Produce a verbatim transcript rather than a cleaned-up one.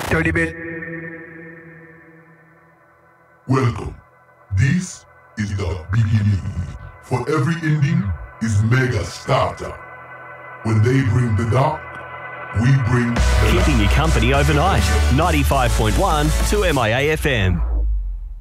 Dirty bit. Welcome. This is the beginning. For every ending is mega starter. When they bring the dark, we bring the Keeping you company overnight. ninety-five point one to M I A F M.